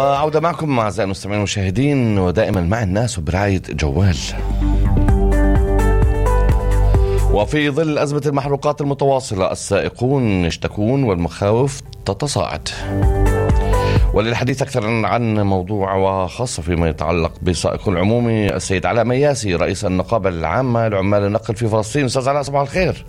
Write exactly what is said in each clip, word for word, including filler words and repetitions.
وعودة معكم أعزائي المستمعين والمشاهدين، ودائما مع الناس وبرعاية جوال. وفي ظل أزمة المحروقات المتواصلة السائقون يشتكون والمخاوف تتصاعد. وللحديث أكثر عن موضوع وخاصة فيما يتعلق بسائق العمومي السيد علاء مياسي رئيس النقابة العامة لعمال النقل في فلسطين. أستاذ علاء صباح الخير.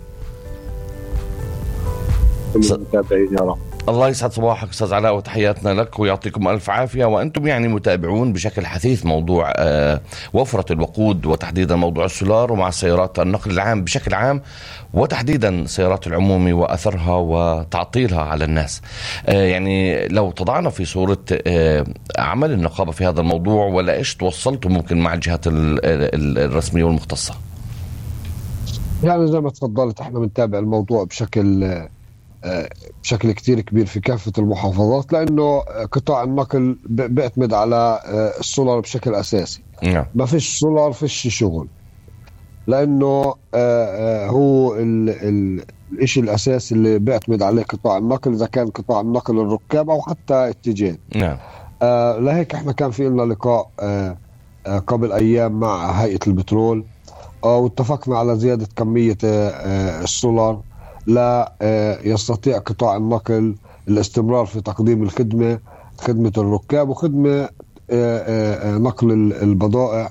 الله يسعد صباحك أستاذ علاء، وتحياتنا لك ويعطيكم ألف عافية. وأنتم يعني متابعون بشكل حثيث موضوع وفرة الوقود، وتحديدا موضوع السولار، ومع سيارات النقل العام بشكل عام، وتحديدا سيارات العمومي وأثرها وتعطيلها على الناس. يعني لو تضعنا في صورة عمل النقابة في هذا الموضوع، ولا إيش توصلتوا ممكن مع الجهات الرسمية والمختصة؟ يعني زي ما تفضلت احنا بنتابع الموضوع بشكل بشكل كتير كبير في كافة المحافظات، لأنه قطاع النقل بيعتمد على السولار بشكل أساسي. ما فيش سولار فيش شغل، لأنه هو ال ال الإشي الأساسي اللي بيعتمد عليه قطاع النقل، إذا كان قطاع النقل الركاب أو حتى التجار. نعم. لهيك احنا كان في لنا لقاء قبل أيام مع هيئة البترول، واتفقنا على زيادة كمية السولار لا يستطيع قطاع النقل الاستمرار في تقديم الخدمة، خدمة الركاب وخدمة نقل البضائع.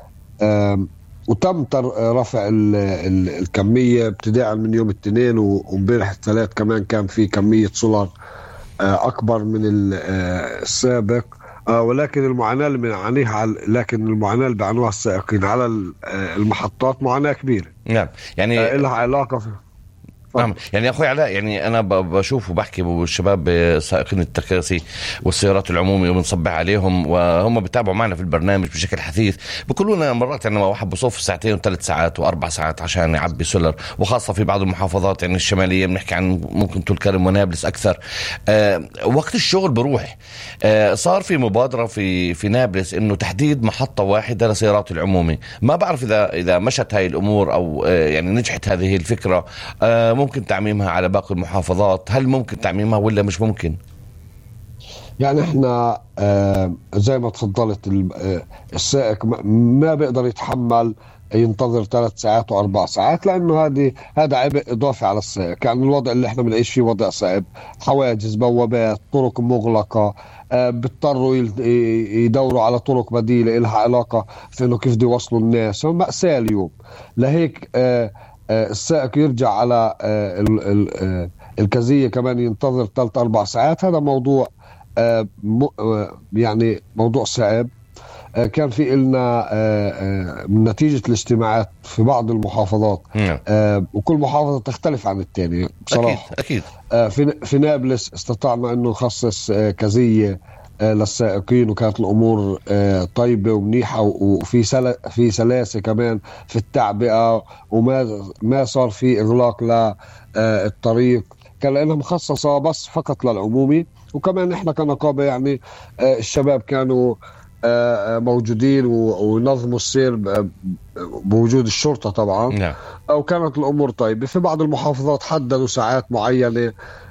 وتم رفع الكمية ابتداء من يوم الاثنين، ومبارح الثلاث كمان كان في كمية سولار أكبر من السابق. ولكن المعاناة اللي بنعانيها لكن المعاناة اللي بيعانوها السائقين على المحطات معاناة كبيرة. نعم. يعني لها علاقة في نعم. يعني أخوي علاء، يعني أنا بشوف وبحكي بالشباب سائقين التكاسي والسيارات العمومي وبنصبح عليهم، وهم بيتابعوا معنا في البرنامج بشكل حثيث. بيقولون مرات يعني ما واحد بصوف ساعتين وثلاث ساعات وأربع ساعات عشان يعبي سولر، وخاصة في بعض المحافظات يعني الشمالية، بنحكي عن ممكن طول كرم ونابلس أكثر. آه وقت الشغل بروح. آه صار في مبادرة في في نابلس إنه تحديد محطة واحدة لسيارات العمومي. ما بعرف إذا إذا مشت هاي الأمور أو آه يعني نجحت هذه الفكرة. آه ممكن تعميمها على باقي المحافظات؟ هل ممكن تعميمها ولا مش ممكن؟ يعني احنا آه زي ما تفضلت آه السائق ما بيقدر يتحمل ينتظر ثلاث ساعات واربع ساعات، لانه هذه هذا عبء اضافي على السائق. يعني الوضع اللي احنا بنعيش فيه وضع صعب، حواجز، بوابات، طرق مغلقة، آه بيضطروا يدوروا على طرق بديلة لها علاقة في انه كيف دي يوصلوا الناس. مأساة اليوم. لهيك آه السائق يرجع على الكازية كمان ينتظر ثلاث أربع ساعات. هذا موضوع يعني موضوع صعب. كان في إلنا من نتيجة الاجتماعات في بعض المحافظات، وكل محافظة تختلف عن الثانية بصراحة. أكيد. في في نابلس استطعنا إنه نخصص كازية للسائقين، وكانت الأمور طيبة ومنيحة، وفي سل... في سلاسة كمان في التعبئة، وما ما صار في إغلاق للطريق. كان لأنها مخصصة بس فقط للعمومي. وكمان إحنا كنقابة يعني الشباب كانوا موجودين ونظموا السير بوجود الشرطة طبعا. نعم. أو كانت الأمور طيبة. في بعض المحافظات حددوا ساعات معينة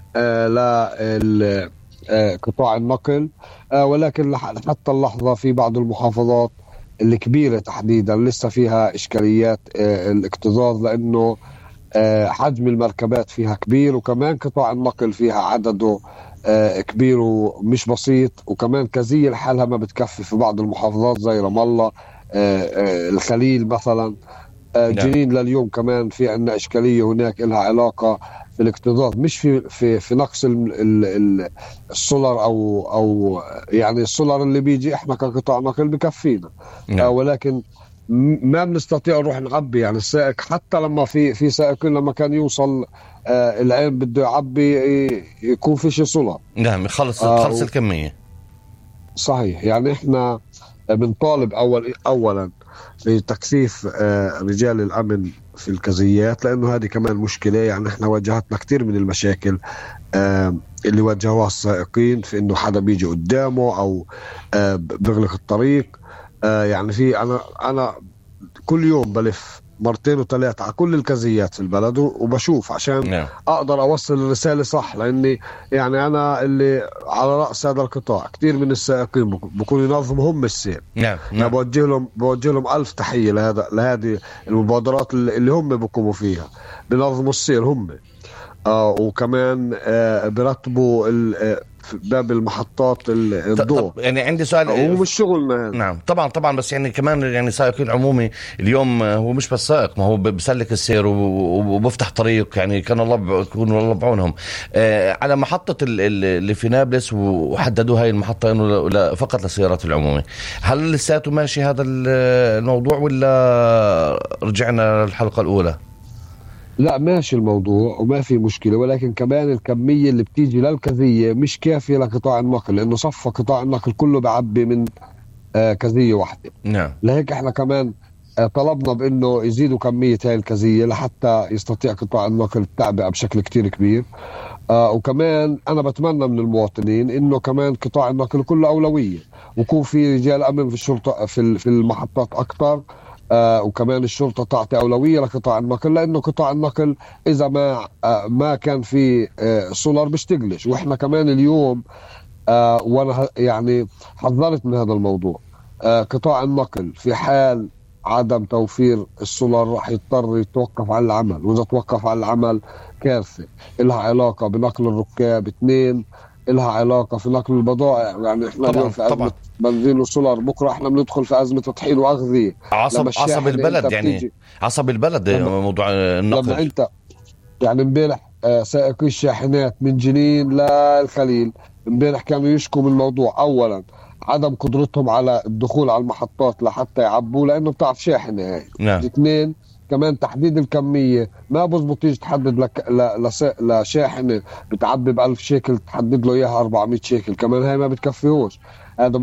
لل قطاع النقل، ولكن حتى اللحظة في بعض المحافظات الكبيرة تحديدا لسه فيها إشكاليات الاكتظاظ، لأنه حجم المركبات فيها كبير، وكمان قطاع النقل فيها عدده كبير ومش بسيط، وكمان كازية لحالها ما بتكفي في بعض المحافظات زي رام الله، الخليل مثلا، جنين لليوم كمان في عنا إشكالية هناك لها علاقة في الاكتظاظ، مش في في في نقص السولار او او يعني السولار اللي بيجي احنا كقطاع نقل بكفينا. آه ولكن ما بنستطيع نروح نعبي. يعني السائق حتى لما في في سائقين لما كان يوصل آه العين بده يعبي يكون في شيء سولار. نعم. يخلص آه خلص الكمية. صحيح. يعني احنا بنطالب اول اولا لتكثيف آه رجال الامن في الكازيات، لأنه هذه كمان مشكلة. يعني احنا واجهتنا كتير من المشاكل آه اللي واجهوها السائقين في انه حدا بيجي قدامه او آه بغلق الطريق. آه يعني في انا انا كل يوم بلف مرتين وثلاثة على كل الكزيات في البلد وبشوف عشان نعم. أقدر أوصل الرسالة صح، لأني يعني أنا اللي على رأس هذا القطاع كتير من السائقين بكون ينظموا هم السير. نعم. نعم. بوجه لهم بوجه لهم ألف تحية لهذا لهذه المبادرات اللي هم بيقوموا فيها، بنظموا السير هم. آه وكمان آه برتبوا باب المحطات الضوء. يعني عندي سؤال، هو مش شغلنا هذا. نعم طبعا طبعا، بس يعني كمان يعني سائق العمومي اليوم هو مش بس سائق، ما هو بسلك السير وبفتح طريق، يعني كان الله يكون الله بعونهم. آه على محطة اللي في نابلس وحددوا هاي المحطة انه فقط للسيارات العمومي، هل لساته ماشي هذا الموضوع ولا رجعنا للحلقة الأولى؟ لا ماشي الموضوع وما في مشكلة، ولكن كمان الكمية اللي بتيجي للكزية مش كافية لقطاع النقل، لأنه صفى قطاع النقل كله بعبي من آه كزية واحدة. نعم. لهيك احنا كمان آه طلبنا بأنه يزيدوا كمية هاي الكزية لحتى يستطيع قطاع النقل التعبئة بشكل كتير كبير. آه وكمان أنا بتمنى من المواطنين إنه كمان قطاع النقل كله أولوية، ويكون في رجال أمن في الشرطة في في المحطات أكتر. آه وكمان الشرطة تعطي أولوية لقطاع النقل، لأنه قطاع النقل إذا ما آه ما كان في آه سولار بيشتغلش. وإحنا كمان اليوم آه وأنا يعني حذرت من هذا الموضوع، آه قطاع النقل في حال عدم توفير السولار راح يضطر يتوقف عن العمل، وإذا توقف عن العمل كارثة. إلها علاقة بنقل الركاب، اثنين إلها علاقة في نقل البضائع. يعني إحنا اليوم في أزمة بنزين وسولار، بكرة إحنا بندخل في أزمة تطحين وأغذية. عصب عصب البلد، يعني عصب البلد موضوع النقل. لما أنت يعني امبارح سائقي الشاحنات من جنين للخليل امبارح كانوا يشكوا من الموضوع، أولا عدم قدرتهم على الدخول على المحطات لحتى يعبوا لأنه بتعرف شاحنة هاي. نعم. اثنين كمان تحديد الكمية، ما بزبط تيجي تحدد لك لشاحنة بتعبي بألف شيكل تحدد له إياها أربعمية شيكل، كمان هاي ما بتكفيهوش. هذا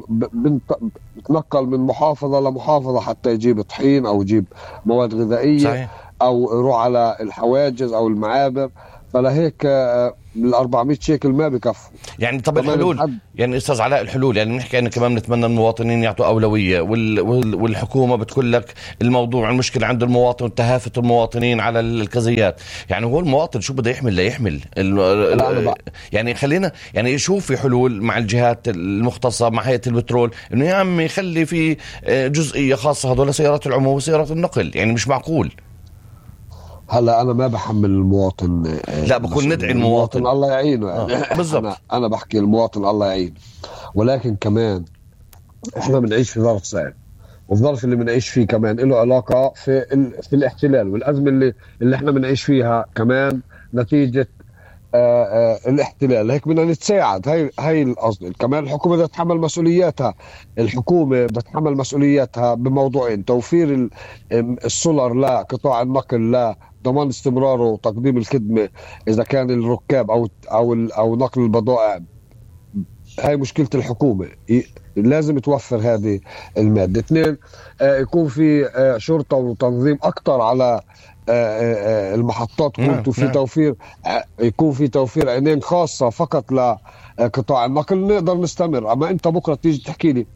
بتنقل من محافظة لمحافظة حتى يجيب طحين أو يجيب مواد غذائية. صحيح. أو يروح على الحواجز أو المعابر، فلهيك ال أربعمية شيكل ما بكفوا. يعني طب الحلول الحد... يعني استاذ علاء الحلول، يعني نحكي أن كمان نتمنى المواطنين يعطوا أولوية، وال... وال... والحكومة بتقول لك الموضوع المشكلة عند المواطن وتهافت المواطنين على الكزيات. يعني هو المواطن شو بده يحمل لا يحمل ال... يعني خلينا يعني يشوف في حلول مع الجهات المختصة، مع هيئة البترول، إنه يا عم يخلي في جزئية خاصة هذول سيارات العموم وسيارات النقل. يعني مش معقول. هلا انا ما بحمل المواطن، لا بكون ندعي المواطن, المواطن الله يعينه يعني. آه. بالضبط. انا انا بحكي المواطن الله يعينه، ولكن كمان احنا بنعيش في ظرف صعب، والظرف اللي بنعيش فيه كمان له علاقه في ال... في الاحتلال، والازمه اللي اللي احنا بنعيش فيها كمان نتيجه آآ آآ الاحتلال. هيك بدنا نتساعد. هاي هاي القصد. كمان الحكومه بدها تتحمل مسؤولياتها، الحكومه بدها تتحمل مسؤولياتها بموضوعين: توفير السولار لقطاع النقل لا ضمان استمراره وتقديم الخدمه اذا كان الركاب او او او نقل البضائع. هاي مشكله الحكومه، لازم توفر هذه الماده. اثنين يكون في شرطه وتنظيم اكثر على المحطات، كنتوا في توفير يكون في توفير عينين خاصة فقط لقطاع النقل نقدر نستمر. أما أنت بكرة تيجي تحكي لي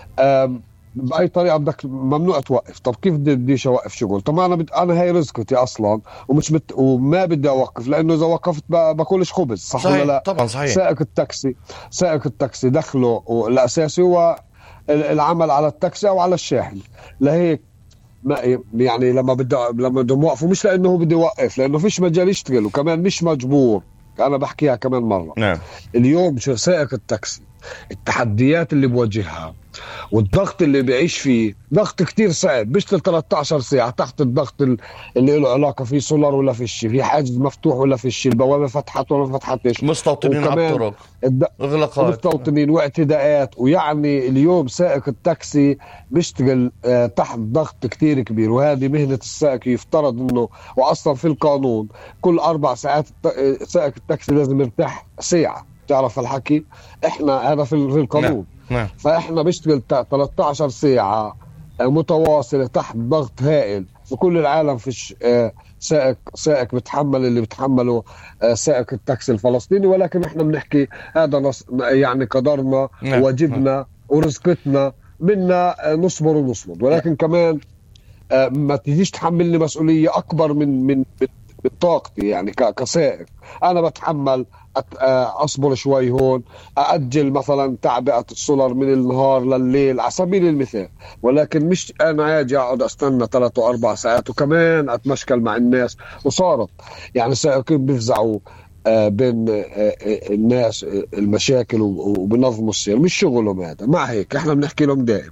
بأي طريقة بدك ممنوع توقف، طب كيف بديش أوقف شغل؟ طب أنا بد... أنا هاي رزقتي أصلا ومش بت... وما بدي أوقف، لأنه إذا وقفت ب... باكلش خبز. صح, صحيح. ولا لا؟ طبعا صحيح. سائق التاكسي سائق التاكسي دخله الأساسي هو العمل على التاكسي أو على الشاحن. لهيك ما يعني لما بدي لما بدهم يوقفوا مش لانه هو بده يوقف، لانه فيش مجال يشتغل، وكمان مش مجبور. انا بحكيها كمان مره. نعم. اليوم شو سائق التاكسي التحديات اللي بواجهها والضغط اللي بيعيش فيه ضغط كتير صعب، بيشتغل ثلاثة عشر ساعة تحت الضغط اللي له علاقة فيه سولار ولا فيش، في حاجز مفتوح ولا فيش، البوابة فتحت ولا ما فتحتش، مستوطنين على الطرق، اغلاقات مستوطنين واعتداءات. ويعني اليوم سائق التاكسي بيشتغل آه تحت ضغط كتير كبير، وهذه مهنة السائق. يفترض انه واصلا في القانون كل اربع ساعات سائق التاكسي لازم يرتاح ساعة. تعرف الحكي؟ احنا هذا في القانون. نعم. فاحنا بيشتغل ثلاثة عشر ساعة متواصلة تحت ضغط هائل. في كل العالم فيش سائق سائق بتحمل اللي بتحمله سائق التاكسي الفلسطيني، ولكن احنا بنحكي هذا نص يعني قدرنا. نعم. واجبنا ورزقتنا، منا نصبر ونصمد. ولكن كمان آه، ما تجيش تحملني مسؤولية أكبر من من من طاقتي، يعني ك- كسائق أنا بتحمل أت- آه، أصبر شوي هون، أأجل مثلا تعبئة السولر من النهار لليل على سبيل المثال، ولكن مش أنا أجي أقعد أستنى ثلاث وأربع ساعات وكمان أتمشكل مع الناس. وصارت يعني السائقين بيفزعوا آه، بين آه، آه، الناس آه، المشاكل و- وبنظموا السير، مش شغلهم هذا. مع هيك احنا بنحكي لهم دائما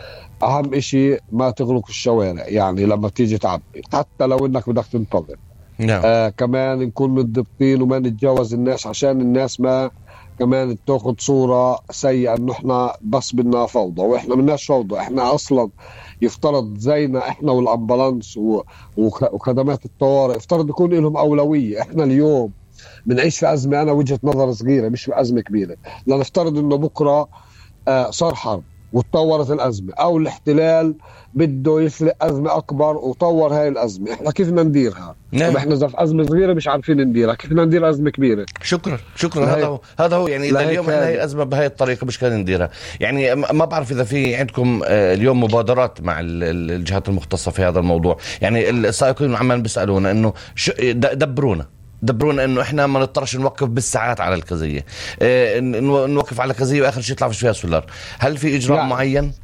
اهم اشي ما تغلق الشوارع، يعني لما تيجي تعبي حتى لو انك بدك تنتظر. نعم. آه كمان نكون متضبطين وما نتجاوز الناس، عشان الناس ما كمان تاخذ صورة سيئة انه احنا بس بدنا فوضى، واحنا بدناش فوضى. احنا اصلا يفترض زينا احنا والامبولانس و- وخ- وخدمات الطوارئ يفترض يكون لهم اولوية. احنا اليوم بنعيش في ازمة، انا وجهة نظر صغيرة مش في ازمة كبيرة. لنفترض انه بكرة آه صار حرب وتطورت الأزمة، أو الاحتلال بده يخلق أزمة أكبر وطور هاي الأزمة، إحنا كيف بدنا نديرها؟ نعم. طب إحنا إذا في أزمة صغيرة مش عارفين نديرها، كيف بدنا ندير أزمة كبيرة؟ شكرا شكرا. لهيك- هذا هو هذا هو يعني اذا لهيك اليوم احنا هي هذا. الازمه بهي الطريقه مش كان نديرها. يعني ما ما بعرف اذا في عندكم آه، اليوم مبادرات مع ال- ال- الجهات المختصه في هذا الموضوع. يعني السائقين عمال بيسالونا انه شو- د- دبرونا دبرونا انه احنا ما نضطرش نوقف بالساعات على الكزيه، آه، ن- نوقف على الكزيه واخر شيء يطلع فيش فيها سولار. هل في اجراء يعني- معين؟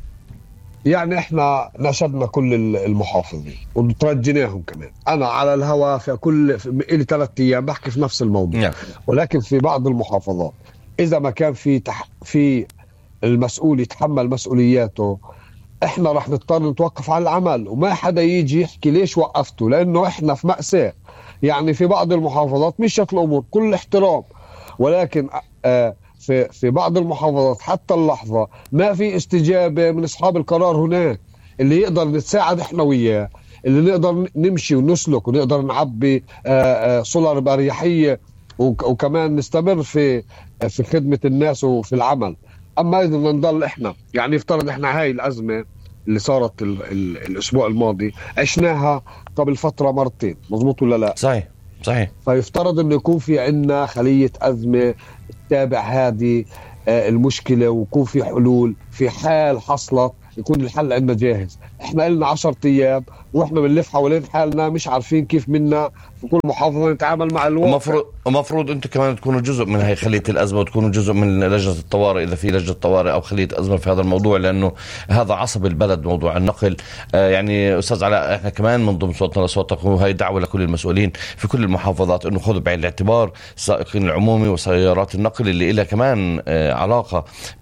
يعني إحنا ناشدنا كل ال- المحافظين وترجيناهم كمان. أنا على الهواء في كل في إلي ثلاث أيام بحكي في نفس الموضوع. نعم. ولكن في بعض المحافظات إذا ما كان في تح... في المسؤول يتحمل مسؤولياته، احنا راح نضطر نتوقف على العمل، وما حدا يجي يحكي ليش وقفته، لانه احنا في مأساة. يعني في بعض المحافظات مشت الامور كل احترام، ولكن آه في في بعض المحافظات حتى اللحظة ما في استجابة من اصحاب القرار هناك اللي يقدر نتساعد احنا وياه، اللي نقدر نمشي ونسلك ونقدر نعبي آه آه سولار بأريحية، وك- وكمان نستمر في في خدمة الناس وفي العمل. اما اذا بدنا نضل احنا، يعني يفترض احنا هاي الازمه اللي صارت ال ال الاسبوع الماضي عشناها قبل فتره مرتين، مزبوط ولا لا؟ صحيح صحيح. فيفترض انه يكون في عندنا خليه ازمه تتابع هذه آه، المشكله، ويكون في حلول في حال حصلت، يكون الحل عندنا جاهز. احنا لنا عشرة ايام واحنا بنلف حوالين حالنا مش عارفين كيف منا في كل محافظه نتعامل مع الواقع. ومفروض ومفروض انتم كمان تكونوا جزء من هاي خليه الازمه، وتكونوا جزء من لجنه الطوارئ اذا في لجنه طوارئ او خليه ازمه في هذا الموضوع، لانه هذا عصب البلد موضوع النقل. آه يعني استاذ علاء، احنا كمان من ضمن صوتنا لصوتك، وهي دعوه لكل المسؤولين في كل المحافظات انه خذوا بعين الاعتبار السائقين العمومي وسيارات النقل اللي لها كمان آه علاقه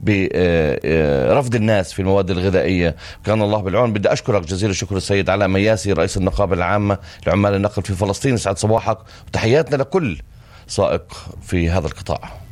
برفض الناس في المواد الغذائيه. كان الله بالعون. بدي اشكرك جزيل الشكر السيد علاء مياسي، رئيس النقابه العامه لعمال النقل في فلسطين. يسعد صباحك وتحياتنا لكل سائق في هذا القطاع.